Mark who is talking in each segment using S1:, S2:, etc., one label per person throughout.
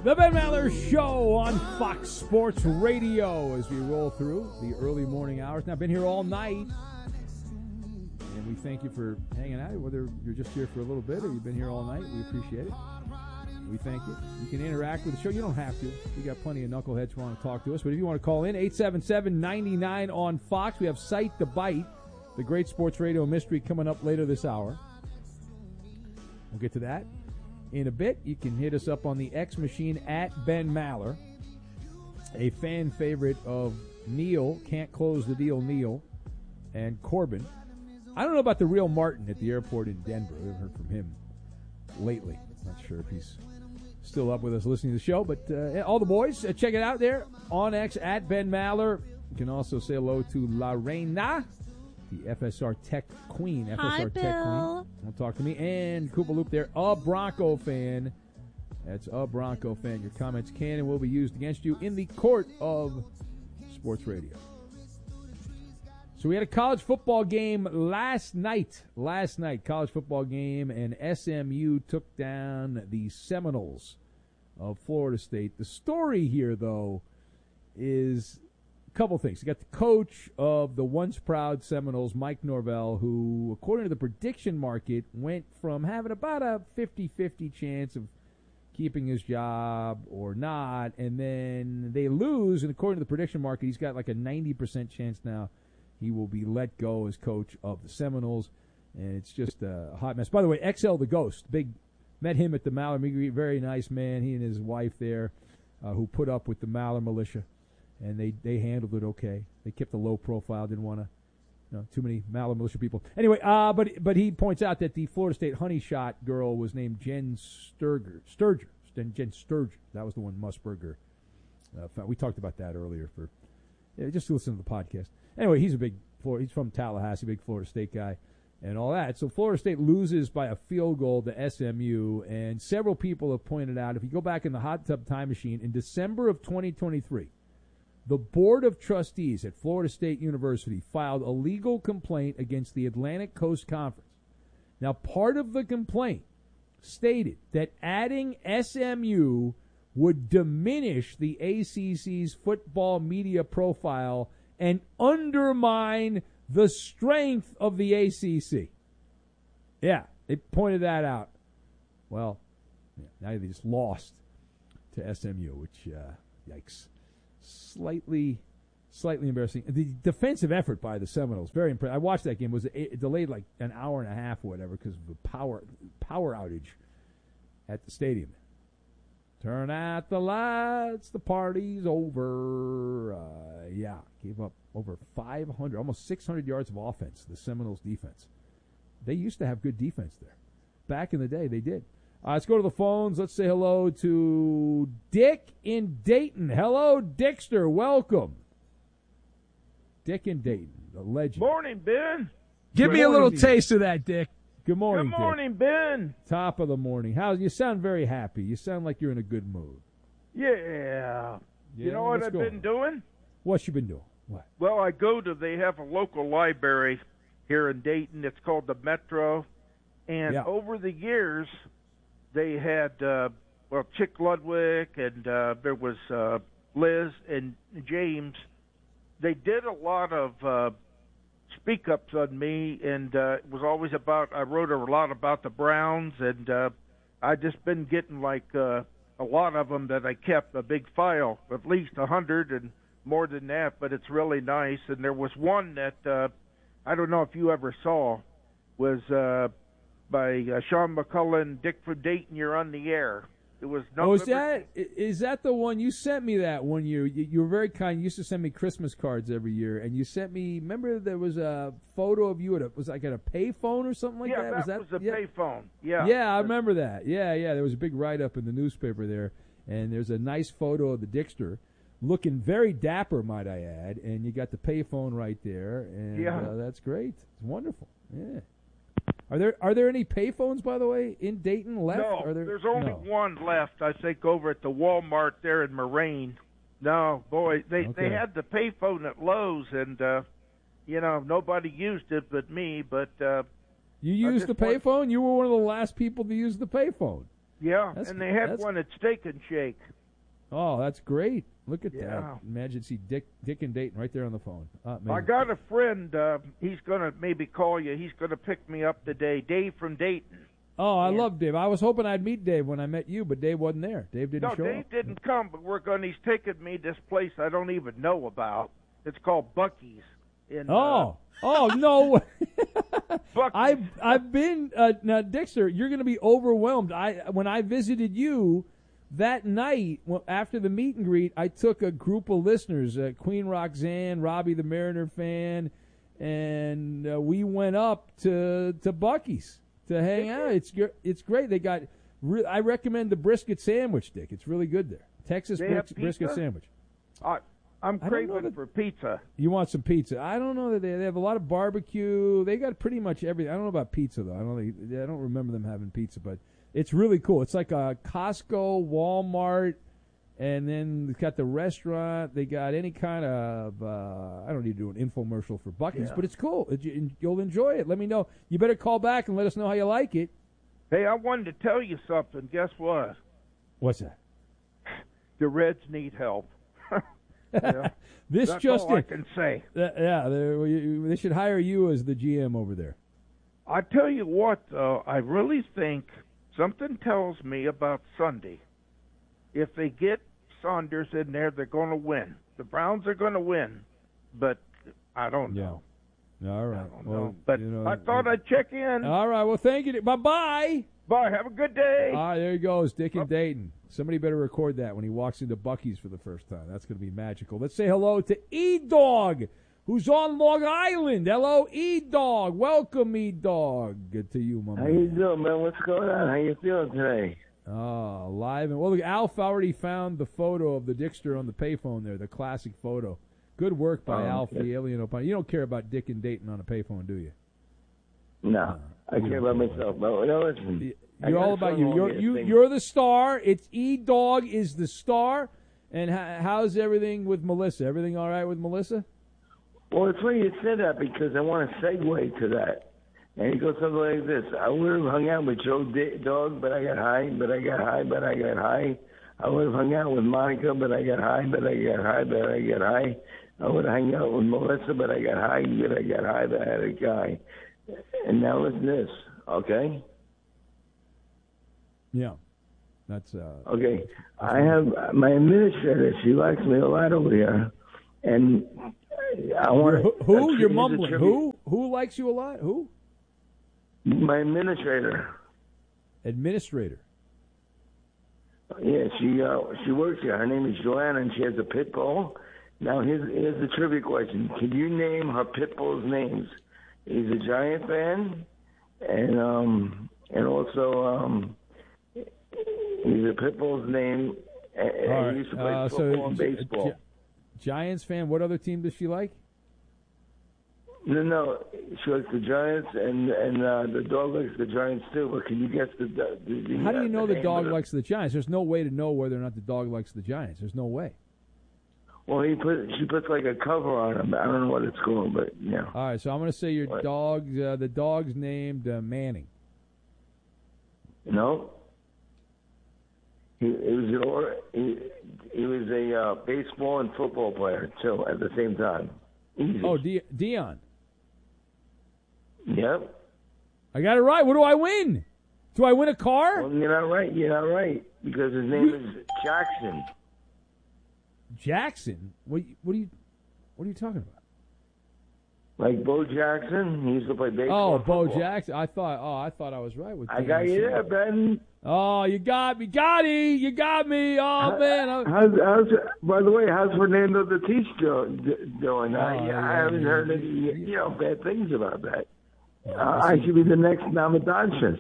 S1: The Ben Maller Show on Fox Sports Radio as we roll through the early morning hours. Now, I've been here all night, and we thank you for hanging out, whether you're just here for a little bit or you've been here all night. We appreciate it. We thank you. You can interact with the show. You don't have to. We got plenty of knuckleheads who want to talk to us. But if you want to call in, 877-99 on Fox. We have Cite the Bite, the great sports radio mystery, coming up later this hour. We'll get to that in a bit. You can hit us up on the X machine at Ben Maller, a fan favorite of Neil, Can't Close the Deal Neil, and Corbin. I don't know about the real Martin at the airport in Denver. I haven't heard from him lately. Not sure if he's still up with us listening to the show, but all the boys, check it out there on X at Ben Maller. You can also say hello to La Reina, the FSR Tech Queen.
S2: Hi,
S1: FSR Tech
S2: Bill.
S1: Queen. Don't talk to me. And Koopa Loop there, a Bronco fan. That's a Bronco fan. Your comments can and will be used against you in the court of sports radio. So we had a college football game last night. College football game, and SMU took down the Seminoles of Florida State. The story here, though, is a couple things. You got the coach of the once proud Seminoles, Mike Norvell, who, according to the prediction market, went from having about a 50-50 chance of keeping his job or not, and then they lose, and according to the prediction market, he's got like a 90% chance now he will be let go as coach of the Seminoles, and it's just a hot mess. By the way, XL the Ghost, met him at the Maller Meet. Very nice man. He and his wife there, who put up with the Maller militia, and they handled it okay. They kept a low profile. Didn't want to, too many Maller militia people. Anyway, but he points out that the Florida State honey shot girl was named Jen Sturger. Jen Sturger. That was the one Musburger. We talked about that earlier. Just listen to the podcast. Anyway, he's from Tallahassee, big Florida State guy, and all that. So Florida State loses by a field goal to SMU, and several people have pointed out, if you go back in the hot tub time machine, in December of 2023, the Board of Trustees at Florida State University filed a legal complaint against the Atlantic Coast Conference. Now, part of the complaint stated that adding SMU would diminish the ACC's football media profile and undermine the strength of the ACC. Yeah, they pointed that out. Well, now they just lost to SMU, which, yikes. Slightly embarrassing. The defensive effort by the Seminoles, very impressive. I watched that game. It was delayed like an hour and a half or whatever because of the power outage at the stadium. Turn out the lights, the party's over. Gave up over 500, almost 600 yards of offense, the Seminoles defense. They used to have good defense there. Back in the day, they did. Let's go to the phones. Let's say hello to Dick in Dayton. Hello, Dickster. Welcome. Dick in Dayton, the legend.
S3: Morning, Ben.
S1: Give me a little taste of that, Dick. Good morning,
S3: Good morning,
S1: Dick.
S3: Ben.
S1: Top of the morning. You sound very happy. You sound like you're in a good mood.
S3: Yeah. You know what I've been doing?
S1: What you been doing? What?
S3: Well, they have a local library here in Dayton. It's called the Metro. And over the years, they had, Chick Ludwig, and there was Liz and James. They did a lot of speak-ups on me, and it was always I wrote a lot about the Browns, and I just been getting like a lot of them that I kept, a big file, at least 100 and more than that, but it's really nice. And there was one that I don't know if you ever saw, was by Sean McCullen, Dick from Dayton, You're on the Air. It was
S1: is that the one you sent me that one year? You were very kind. You used to send me Christmas cards every year, and you sent me. Remember, there was a photo of you at at a payphone or something like that.
S3: Yeah, that was a payphone. Yeah,
S1: yeah, I remember that. Yeah. There was a big write up in the newspaper there, and there's a nice photo of the Dickster, looking very dapper, might I add, and you got the payphone right there, and that's great. It's wonderful. Yeah. Are there any payphones, by the way, in Dayton left?
S3: No, there's only one left, I think, over at the Walmart there in Moraine. No, boy, they had the payphone at Lowe's, and nobody used it but me. But
S1: you used the payphone? You were one of the last people to use the payphone.
S3: Yeah, and they had one at Steak and Shake.
S1: Oh, that's great. Look at that. Imagine see Dick and Dayton right there on the phone.
S3: I got a friend. He's going to maybe call you. He's going to pick me up today. Dave from Dayton.
S1: Oh, I love Dave. I was hoping I'd meet Dave when I met you, but Dave wasn't there. Dave didn't show up.
S3: No, Dave didn't come, but he's taking me this place I don't even know about. It's called Buc-ee's.
S1: No. I've been now, Dixter. You're going to be overwhelmed. When I visited you that night after the meet and greet, I took a group of listeners, Queen Roxanne, Robbie the Mariner fan, and we went up to Buc-ee's to hang out. It's great. They got. I recommend the brisket sandwich, Dick. It's really good there. Texas brisket sandwich.
S3: I'm craving for pizza.
S1: You want some pizza? I don't know that they have a lot of barbecue. They got pretty much everything. I don't know about pizza though. I don't remember them having pizza, but it's really cool. It's like a Costco, Walmart, and then they've got the restaurant. They got any kind of. I don't need to do an infomercial for Buc-ee's, but it's cool. You'll enjoy it. Let me know. You better call back and let us know how you like it.
S3: Hey, I wanted to tell you something. Guess what?
S1: What's that?
S3: The Reds need help. Yeah.
S1: That's all
S3: I can say.
S1: They should hire you as the GM over there.
S3: I tell you what, I really think something tells me about Sunday. If they get Saunders in there, they're going to win. The Browns are going to win, but I don't know.
S1: All right.
S3: I don't know. But I thought I'd check in.
S1: All right. Well, thank you. Bye-bye.
S3: Bye. Have a good day.
S1: All right, there he goes, Dick and Dayton. Somebody better record that when he walks into Buc-ee's for the first time. That's going to be magical. Let's say hello to E-Dog, who's on Long Island. Hello, E-Dog. Welcome, E-Dog. Good to you, my man.
S2: How you doing, man? What's going on? How you feeling today?
S1: Live. Well, look, Alf already found the photo of the Dickster on the payphone there, the classic photo. Good work by Alf, the alien opponent. You don't care about Dick and Dayton on a payphone, do you?
S2: No, I care about myself. But listen,
S1: you're all about you. You're the star. It's E-Dog is the star. And how's everything with Melissa? Everything all right with Melissa?
S2: Well, it's funny you said that because I want to segue to that. And it goes something like this. I would have hung out with Joe Dog, but I got high, but I got high, but I got high. I would have hung out with Monica, but I got high, but I got high, but I got high. I would have hung out with Melissa, but I got high, but I got high, but I had a guy. And now listen to this, okay?
S1: Yeah. That's
S2: okay. I have my administrator. She likes me a lot over here, and I want
S1: who? You're mumbling. Who likes you a lot? Who?
S2: My administrator.
S1: Administrator.
S2: Yeah, she works here. Her name is Joanna, and she has a pit bull. Now here's the trivia question: can you name her pit bull's names? He's a Giant fan, and also he's a pit bull's name. He used to play football and baseball.
S1: Giants fan. What other team does she like?
S2: No, she likes the Giants, and the dog likes the Giants too. But can you guess the
S1: how do you know the dog likes the Giants? There's no way to know whether or not the dog likes the Giants. There's no way.
S2: Well, she puts like a cover on him. I don't know what it's called, but yeah.
S1: All right, so I'm going to say your dog. The dog's named Manning.
S2: No. He was a baseball and football player too at the same time. Easy.
S1: Oh, Dion.
S2: Yep.
S1: I got it right. What do I win? Do I win a car?
S2: Well, you're not right. You're not right because his name is Jackson.
S1: Jackson? What are you talking about?
S2: Like Bo Jackson, he used to play baseball.
S1: Oh, Bo Jackson. I thought I was right with.
S2: I got you there, Ben.
S1: Oh, you got me, Gotti. You got me. Oh man.
S2: How's by the way, how's Fernando Tatis doing? I haven't heard any bad things about that. I should be the next Namadonchis.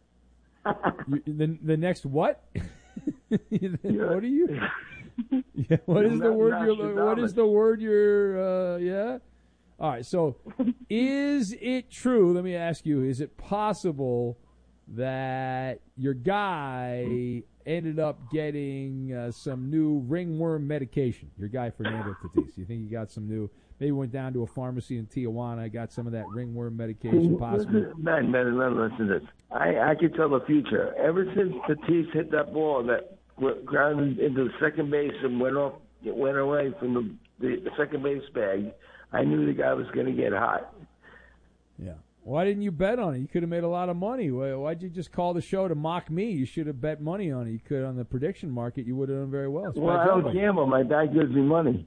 S1: The next what? What are you? Yeah, what is the word? What is the word you're? Yeah. All right. So, is it true? Let me ask you: is it possible that your guy ended up getting some new ringworm medication? Your guy Fernando Tatis. You think he got some new? Maybe went down to a pharmacy in Tijuana, got some of that ringworm medication, possibly.
S2: Man, listen to this. I can tell the future. Ever since Tatis hit that ball that grounded into the second base and went away from the second base bag, I knew the guy was going to get hot.
S1: Yeah. Why didn't you bet on it? You could have made a lot of money. Why'd you just call the show to mock me? You should have bet money on it. You could on the prediction market. You would have done very well.
S2: Well, I don't gamble. My dad gives me money.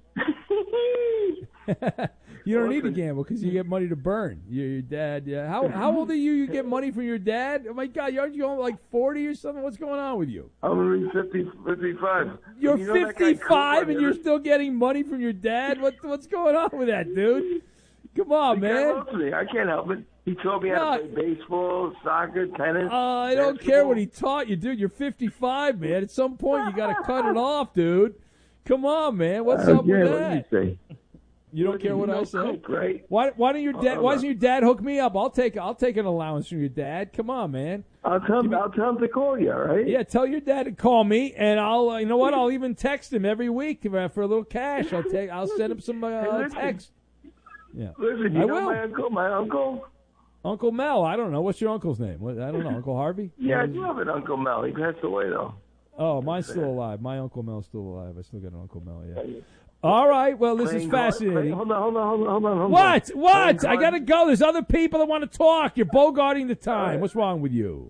S1: You don't need to gamble because you get money to burn. Your dad. Yeah. How old are you? You get money from your dad? Oh my God! Aren't you only like 40 or something? What's going on with you?
S2: I'm only 55.
S1: You're 55 and you're still getting money from your dad? What's going on with that, dude? Come on, man.
S2: I can't help it. He taught me how to play baseball, soccer, tennis.
S1: I don't care what he taught you, dude. You're 55, man. At some point, you got to cut it off, dude. Come on, man. What's up with that?
S2: What do you say?
S1: You don't care what I say?
S2: Coke, right?
S1: Why don't your dad? Why doesn't your dad hook me up? I'll take an allowance from your dad. Come on, man.
S2: I'll tell him to call you. All right?
S1: Yeah, tell your dad to call me, and I'll. You know what? I'll even text him every week for a little cash. I'll send him some text. Yeah.
S2: Listen, you know my uncle.
S1: Uncle Mel. I don't know. What's your uncle's name? I don't know. Uncle Harvey?
S2: Yeah, I do have an Uncle Mel. He passed away though.
S1: Oh, mine's still alive. My Uncle Mel's still alive. I still got an Uncle Mel. Yeah. All right. Well, this is fascinating.
S2: Hold on.
S1: What? I got to go. There's other people that want to talk. You're bogarting the time. What's wrong with you?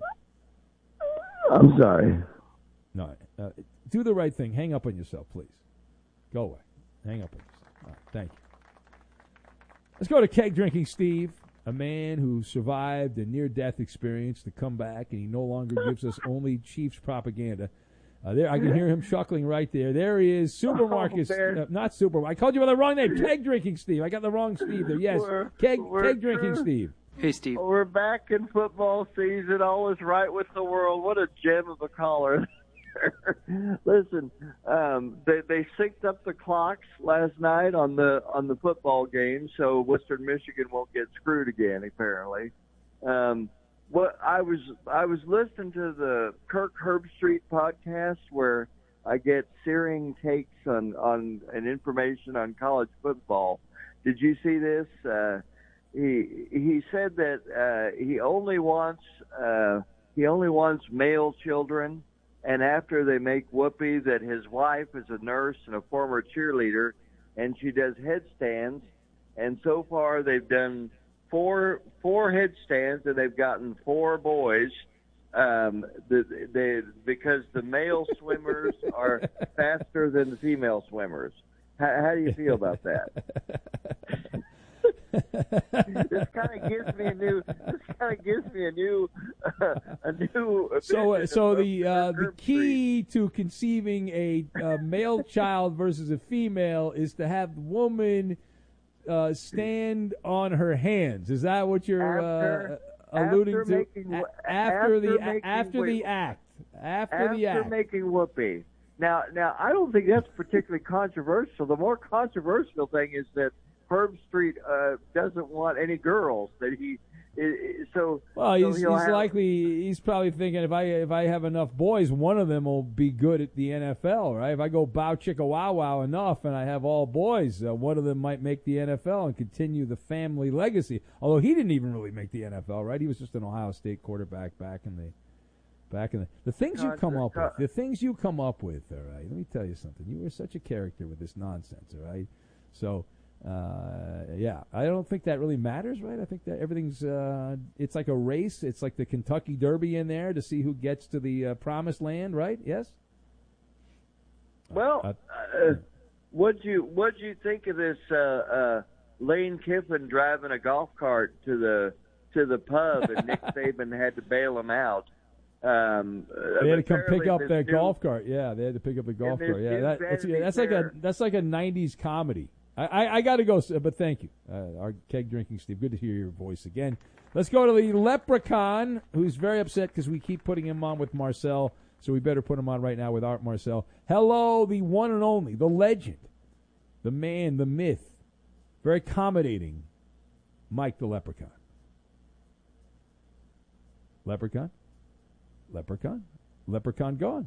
S2: I'm sorry.
S1: No. Do the right thing. Hang up on yourself, please. Go away. Hang up on yourself. All right, thank you. Let's go to Keg Drinking Steve, a man who survived a near-death experience to come back, and he no longer gives us only Chiefs propaganda. There, I can hear him chuckling right there. There he is, Supermarcus, not Super. I called you by the wrong name. Keg Drinking Steve. I got the wrong Steve there. Yes, Keg Drinking Steve.
S4: Hey, Steve.
S5: We're back in football season. Always right with the world. What a gem of a caller. Listen, they synced up the clocks last night on the football game, so Western Michigan won't get screwed again. Apparently, what I was listening to the Kirk Herbstreit podcast where I get searing takes on and information on college football. Did you see this? He said that he only wants male children. And after they make whoopee that his wife is a nurse and a former cheerleader, and she does headstands, and so far they've done four headstands, and they've gotten 4 boys. Because the male swimmers are faster than the female swimmers. How do you feel about that? This kind of gives me a new.
S1: So the key to conceiving a male child versus a female is to have the woman stand on her hands. Is that what you're alluding to? After the act.
S5: After making whoopee. Now, I don't think that's particularly controversial. The more controversial thing is that Herbstreit doesn't want any girls. He's
S1: probably thinking if I have enough boys, one of them will be good at the NFL, right? If I go bow chicka wow wow enough and I have all boys, one of them might make the NFL and continue the family legacy. Although he didn't even really make the NFL, right? He was just an Ohio State quarterback back in the things you come up with. The things you come up with, all right. Let me tell you something. You were such a character with this nonsense, all right? So. I don't think that really matters, right? I think that everything's it's like a race. It's like the Kentucky Derby in there to see who gets to the promised land, right? Yes.
S5: Well, what'd you think of this Lane Kiffin driving a golf cart to the pub and Nick Saban had to bail him out?
S1: They had to come pick up their golf cart. Yeah, they had to pick up the golf cart. Yeah, that's like a '90s comedy. I got to go, but thank you. Our Keg Drinking Steve, good to hear your voice again. Let's go to the Leprechaun, who's very upset because we keep putting him on with Marcel, so we better put him on right now with Art Marcel. Hello, the one and only, the legend, the man, the myth, very accommodating, Mike the Leprechaun. Leprechaun? Leprechaun gone.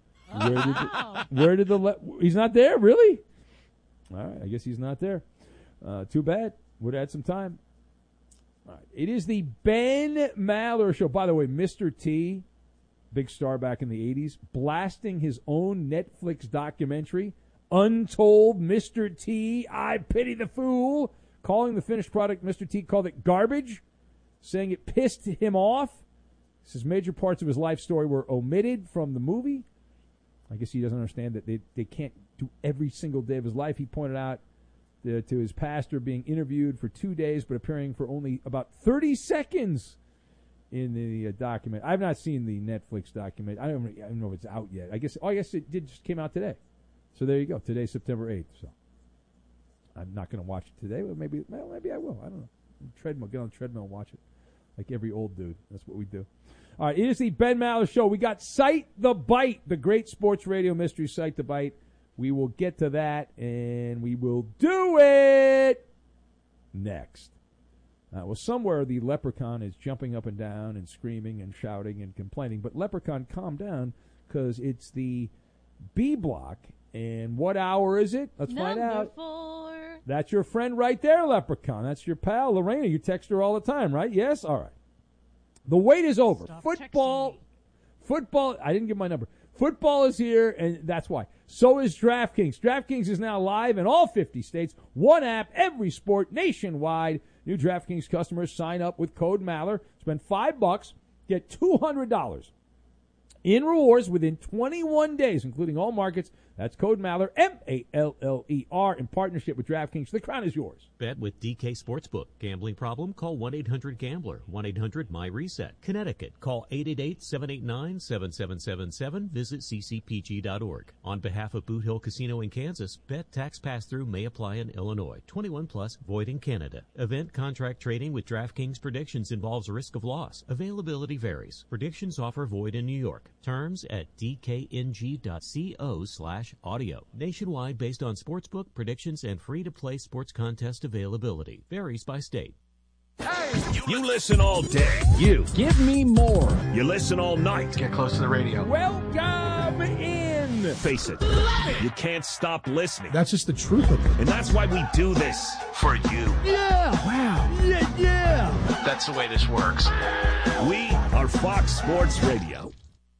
S1: Where did he's not there, really? All right, I guess he's not there. Too bad. Would have had some time. All right. It is the Ben Maller Show. By the way, Mr. T, big star back in the 80s, blasting his own Netflix documentary, Untold Mr. T, I Pity the Fool, calling the finished product, Mr. T called it garbage, saying it pissed him off. He says major parts of his life story were omitted from the movie. I guess he doesn't understand that they can't do every single day of his life. He pointed out to his pastor being interviewed for 2 days but appearing for only about 30 seconds in the document. I've not seen the Netflix document. I don't know if it's out yet. I guess it just came out today. So there you go. Today's September 8th. So I'm not going to watch it today, but maybe I will. I don't know. Get on the treadmill and watch it like every old dude. That's what we do. All right, it is the Ben Maller Show. We got Cite the Bite, the great sports radio mystery Cite the Bite. We will get to that, and we will do it next. Well, somewhere the leprechaun is jumping up and down and screaming and shouting and complaining. But leprechaun, calm down, because it's the B block. And what hour is it? Let's find out.
S4: Number 4.
S1: That's your friend right there, leprechaun. That's your pal, Lorena. You text her all the time, right? Yes? All right. The wait is over. Football. I didn't give my number. Football is here, and that's why. So is DraftKings. DraftKings is now live in all 50 states. One app, every sport, nationwide. New DraftKings customers sign up with code Maller. Spend $5, get $200 in rewards within 21 days, including all markets. That's code Maller, M-A-L-L-E-R, in partnership with DraftKings. The crown is yours.
S6: Bet with DK Sportsbook. Gambling problem? Call 1-800-GAMBLER. 1-800-MY-RESET. Connecticut. Call 888-789-7777. Visit ccpg.org. On behalf of Boot Hill Casino in Kansas, bet tax pass-through may apply in Illinois. 21 plus, void in Canada. Event contract trading with DraftKings predictions involves risk of loss. Availability varies. Predictions offer void in New York. Terms at dkng.co/audio. Nationwide based on sportsbook, predictions, and free-to-play sports contest availability. Varies by state.
S7: Hey! You listen all day.
S1: You. Give me more.
S7: You listen all night.
S8: Get close to the radio.
S1: Welcome in.
S7: Face it. You can't stop listening.
S8: That's just the truth of it.
S7: And that's why we do this. For you.
S1: Yeah. Wow. Yeah.
S8: That's the way this works.
S7: We are Fox Sports Radio.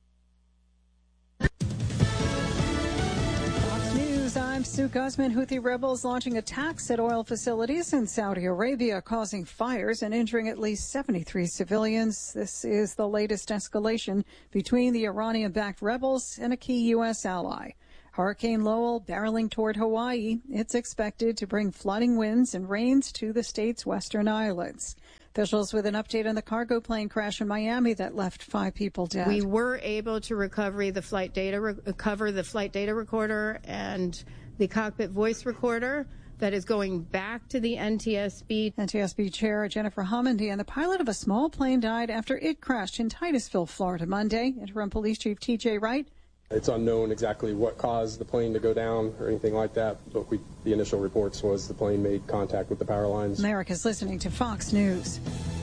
S9: I'm Sue Guzman. Houthi rebels launching attacks at oil facilities in Saudi Arabia, causing fires and injuring at least 73 civilians. This is the latest escalation between the Iranian-backed rebels and a key U.S. ally. Hurricane Lowell barreling toward Hawaii. It's expected to bring flooding winds and rains to the state's western islands. Officials with an update on the cargo plane crash in Miami that left 5 people dead.
S10: We were able to recover the flight data recorder and the cockpit voice recorder that is going back to the NTSB.
S9: NTSB Chair Jennifer Homendy and the pilot of a small plane died after it crashed in Titusville, Florida, Monday. Interim Police Chief T.J. Wright.
S11: It's unknown exactly what caused the plane to go down or anything like that, but the initial reports was the plane made contact with the power lines.
S9: America's listening to Fox News.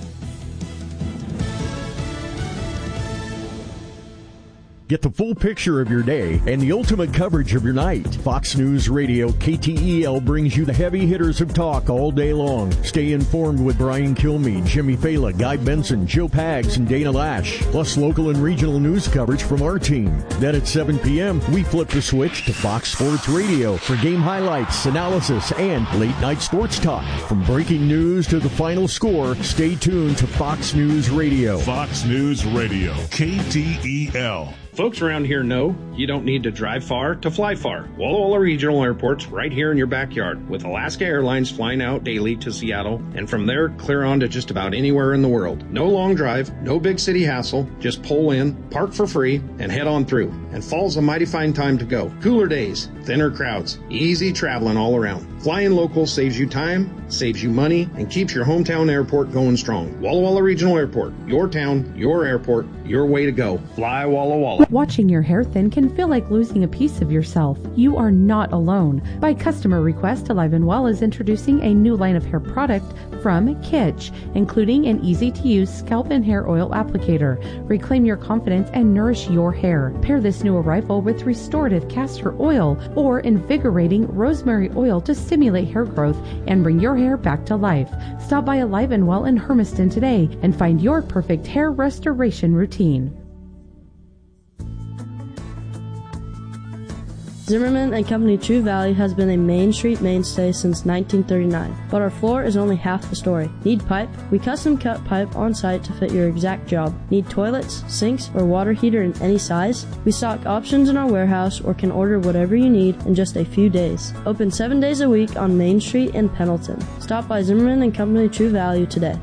S12: Get the full picture of your day and the ultimate coverage of your night. Fox News Radio KTEL brings you the heavy hitters of talk all day long. Stay informed with Brian Kilmeade, Jimmy Fela, Guy Benson, Joe Pags, and Dana Lash. Plus local and regional news coverage from our team. Then at 7 p.m., we flip the switch to Fox Sports Radio for game highlights, analysis, and late night sports talk. From breaking news to the final score, stay tuned to Fox News Radio.
S7: Fox News Radio, KTEL.
S13: Folks around here know you don't need to drive far to fly far. Walla Walla Regional Airport's right here in your backyard, with Alaska Airlines flying out daily to Seattle, and from there clear on to just about anywhere in the world. No long drive, no big city hassle, just pull in, park for free, and head on through. And fall's a mighty fine time to go. Cooler days, thinner crowds, easy traveling all around. Flying local saves you time, saves you money, and keeps your hometown airport going strong. Walla Walla Regional Airport, your town, your airport, your way to go. Fly Walla Walla.
S4: Watching your hair thin can feel like losing a piece of yourself. You are not alone. By customer request, Alive and Well is introducing a new line of hair product from Kitsch, including an easy-to-use scalp and hair oil applicator. Reclaim your confidence and nourish your hair. Pair this new arrival with restorative castor oil or invigorating rosemary oil to stimulate hair growth and bring your hair back to life. Stop by Alive and Well in Hermiston today and find your perfect hair restoration routine.
S14: Zimmerman & Company True Value has been a Main Street mainstay since 1939, but our floor is only half the story. Need pipe? We custom cut pipe on site to fit your exact job. Need toilets, sinks, or water heater in any size? We stock options in our warehouse or can order whatever you need in just a few days. Open 7 days a week on Main Street in Pendleton. Stop by Zimmerman & Company True Value today.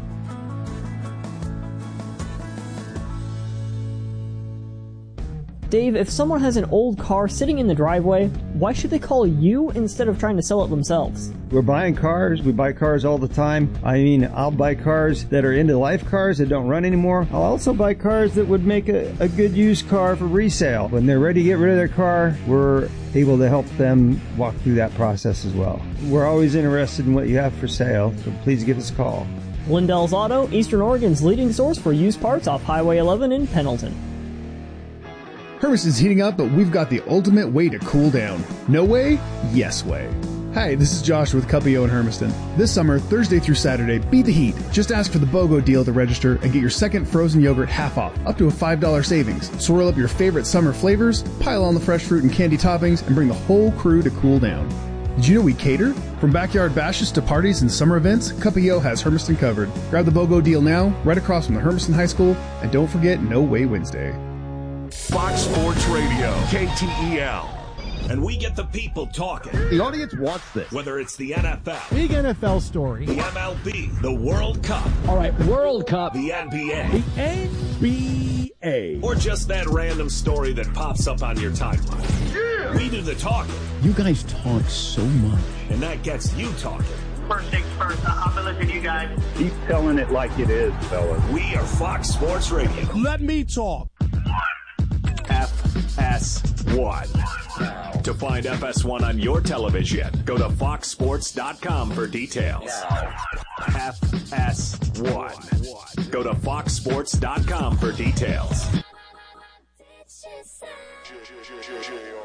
S15: Dave, if someone has an old car sitting in the driveway, why should they call you instead of trying to sell it themselves?
S16: We're buying cars. We buy cars all the time. I mean, I'll buy cars that are end-of-life cars that don't run anymore. I'll also buy cars that would make a good used car for resale. When they're ready to get rid of their car, we're able to help them walk through that process as well. We're always interested in what you have for sale, so please give us a call.
S15: Lindell's Auto, Eastern Oregon's leading source for used parts off Highway 11 in Pendleton.
S17: Hermiston's heating up, but we've got the ultimate way to cool down. No way? Yes way. Hi, this is Josh with Cupio in Hermiston. This summer, Thursday through Saturday, beat the heat. Just ask for the BOGO deal to register and get your second frozen yogurt half off, up to a $5 savings. Swirl up your favorite summer flavors, pile on the fresh fruit and candy toppings, and bring the whole crew to cool down. Did you know we cater? From backyard bashes to parties and summer events, Cupio has Hermiston covered. Grab the BOGO deal now, right across from the Hermiston High School, and don't forget No Way Wednesday.
S7: Fox Sports Radio, KTEL. And we get the people talking.
S18: The audience wants this.
S7: Whether it's the NFL,
S18: big NFL story,
S7: the MLB, the World Cup.
S18: All right, World Cup.
S7: The NBA.
S18: The NBA.
S7: Or just that random story that pops up on your timeline. Yeah. We do the talking.
S18: You guys talk so much.
S7: And that gets you talking.
S19: First things first, I'm going to listen to you guys.
S20: Keep telling it like it is, fellas.
S7: We are Fox Sports Radio.
S18: Let me talk.
S7: FS1. To find FS1 on your television, go to foxsports.com for details. FS1. Go to foxsports.com for details.